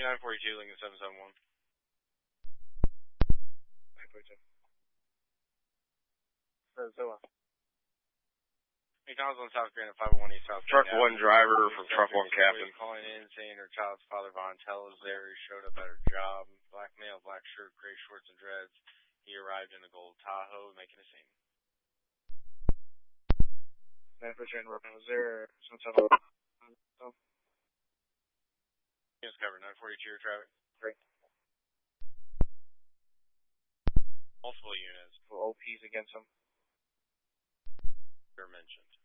2942, Lincoln 771. 942. 771. McDonald's on South Grand at 501 East South Truck Grand 1 driver from Truck 1 Captain. Calling in saying her child's father, Von Tell, is there. He showed up at her job. Black male, black shirt, gray shorts and dreads. He arrived in a gold Tahoe, making a scene. 942, is there 771? Units covered, 942, your traffic. Great. Multiple units. OPs against them. They're mentioned.